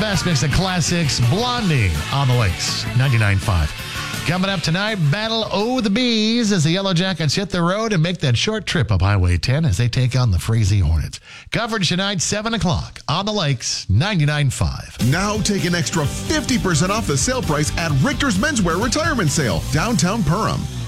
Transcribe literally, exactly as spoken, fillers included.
best mix of classics, Blondie on the Lakes, ninety-nine point five. Coming up tonight, Battle O' the Bees as the Yellow Jackets hit the road and make that short trip up Highway ten as they take on the Frazee Hornets. Coverage tonight, seven o'clock on the Lakes, ninety-nine point five. Now take an extra fifty percent off the sale price at Richter's Menswear Retirement Sale, downtown Perham.